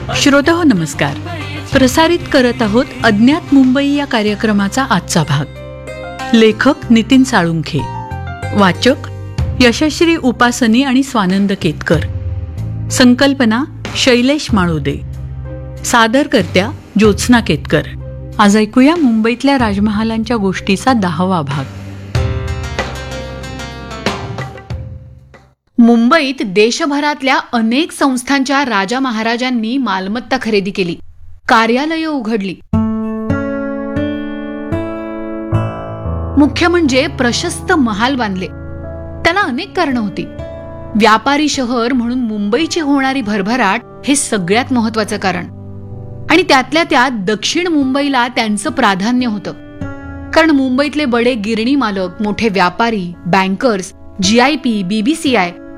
श्रोताहो नमस्कार. प्रसारित करत आहोत अज्ञात मुंबई या कार्यक्रमाचा आजचा भाग. लेखक नितीन साळुंखे, वाचक यशश्री उपासनी आणि स्वानंद केतकर, संकल्पना शैलेश माळुदे, सादरकर्त्या ज्योत्स्ना केतकर. आज ऐकूया मुंबईतल्या राजमहालांच्या गोष्टीचा 10वा भाग. मुंबईत देशभरातल्या अनेक संस्थांच्या राजा महाराजांनी मालमत्ता खरेदी केली, कार्यालयं उघडली. मुख्य म्हणजे प्रशस्त महाल बांधले. त्याला अनेक कारणं होती. व्यापारी शहर म्हणून मुंबईची होणारी भरभराट हे सगळ्यात महत्वाचं कारण. आणि त्यातल्या त्यात दक्षिण मुंबईला त्यांचं प्राधान्य होतं. कारण मुंबईतले बडे गिरणी मालक, मोठे व्यापारी, बँकर्स, GIP, BBCI